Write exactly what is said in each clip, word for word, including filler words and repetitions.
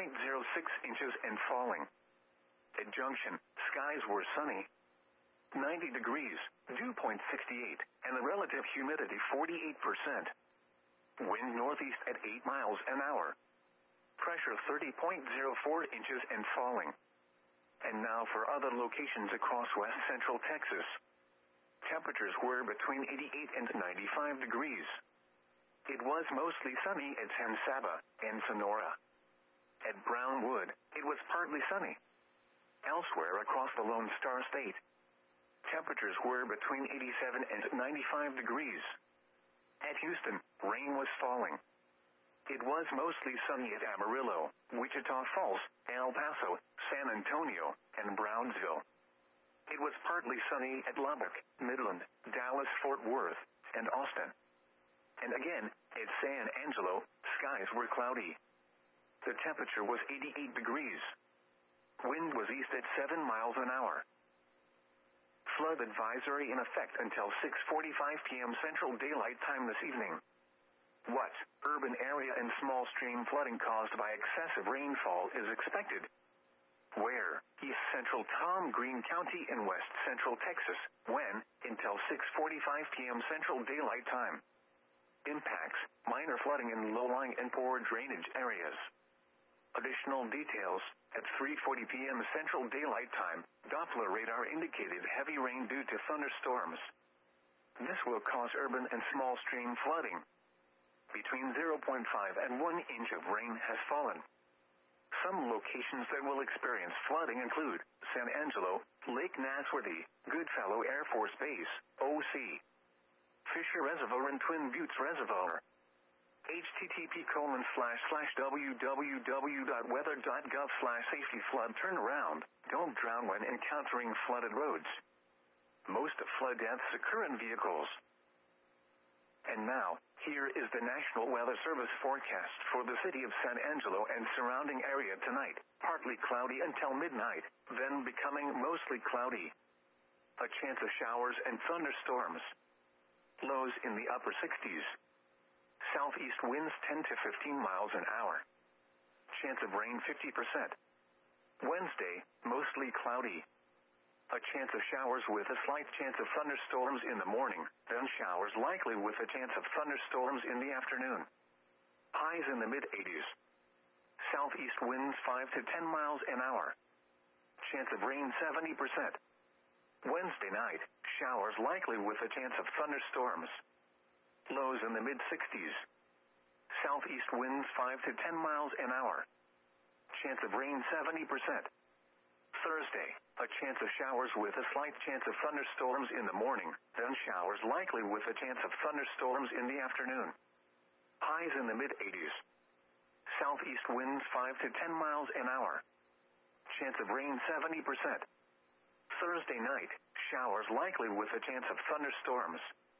point zero six inches and falling. At Junction, skies were sunny, ninety degrees, dew point sixty-eight, and the relative humidity forty-eight percent. Wind northeast at eight miles an hour. Pressure thirty point zero four inches and falling. And now for other locations across west central Texas. Temperatures were between eighty-eight and ninety-five degrees. It was mostly sunny at San Saba and Sonora. At Brownwood, it was partly sunny. Elsewhere across the Lone Star State, temperatures were between eighty-seven and ninety-five degrees. At Houston, rain was falling. It was mostly sunny at Amarillo, Wichita Falls, El Paso, San Antonio, and Brownsville. It was partly sunny at Lubbock, Midland, Dallas, Fort Worth, and Austin. And again, at San Angelo, skies were cloudy. The temperature was eighty-eight degrees. Wind was east at seven miles an hour. Flood advisory in effect until six forty-five p.m. Central Daylight Time this evening. What urban area and small stream flooding caused by excessive rainfall is expected? Where? East Central Tom Green County in west central Texas. When? Until six forty-five p.m. Central Daylight Time. Impacts: minor flooding in low-lying and poor drainage areas. Additional details: at three forty p.m. Central Daylight Time, Doppler radar indicated heavy rain due to thunderstorms. This will cause urban and small stream flooding. Between zero point five and one inch of rain has fallen. Some locations that will experience flooding include San Angelo, Lake Nasworthy, Goodfellow Air Force Base, O C, Fisher Reservoir and Twin Buttes Reservoir. H T T P colon slash slash www.weather.gov slash safety flood turnaround. Don't drown when encountering flooded roads. Most flood deaths occur in vehicles. And now, here is the National Weather Service forecast for the city of San Angelo and surrounding area tonight. Partly cloudy until midnight, then becoming mostly cloudy. A chance of showers and thunderstorms. Lows in the upper sixties. Southeast winds ten to fifteen miles an hour. Chance of rain fifty percent. Wednesday, mostly cloudy. A chance of showers with a slight chance of thunderstorms in the morning, then showers likely with a chance of thunderstorms in the afternoon. Highs in the mid-eighties. Southeast winds five to ten miles an hour. Chance of rain seventy percent. Wednesday night, showers likely with a chance of thunderstorms. Lows in the mid-sixties. Southeast winds five to ten miles an hour. Chance of rain seventy percent. Thursday, a chance of showers with a slight chance of thunderstorms in the morning, then showers likely with a chance of thunderstorms in the afternoon. Highs in the mid-eighties. Southeast winds five to ten miles an hour. Chance of rain seventy percent. Thursday night, showers likely with a chance of thunderstorms.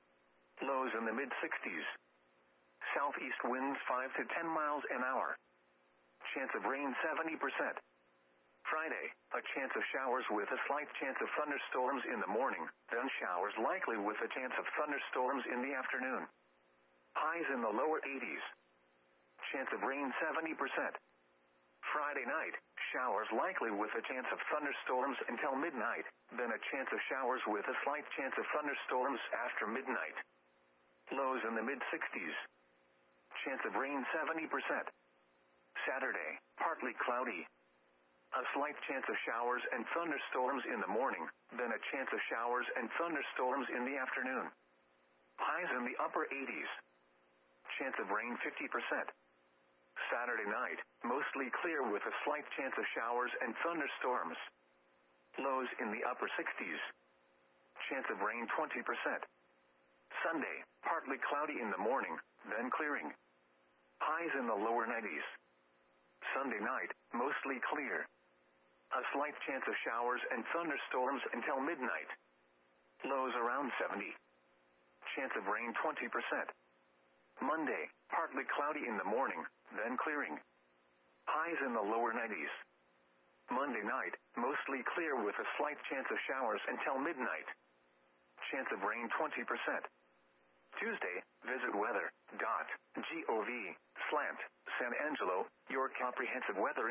Lows in the mid-sixties. Southeast winds five to ten miles an hour. Chance of rain seventy percent. Friday, a chance of showers with a slight chance of thunderstorms in the morning, then showers likely with a chance of thunderstorms in the afternoon. Highs in the lower eighties. Chance of rain seventy percent. Friday night, showers likely with a chance of thunderstorms until midnight, then a chance of showers with a slight chance of thunderstorms after midnight. Lows in the mid-sixties. Chance of rain seventy percent. Saturday, partly cloudy. A slight chance of showers and thunderstorms in the morning, then a chance of showers and thunderstorms in the afternoon. Highs in the upper eighties. Chance of rain fifty percent. Saturday night, mostly clear with a slight chance of showers and thunderstorms. Lows in the upper sixties. Chance of rain twenty percent. Sunday, partly cloudy in the morning, then clearing. Highs in the lower nineties. Sunday night, mostly clear. A slight chance of showers and thunderstorms until midnight. Lows around seventy. Chance of rain twenty percent. Monday, partly cloudy in the morning, then clearing. Highs in the lower nineties. Monday night, mostly clear with a slight chance of showers until midnight. Chance of rain twenty percent. Tuesday, visit weather dot gov slant San Angelo, your comprehensive weather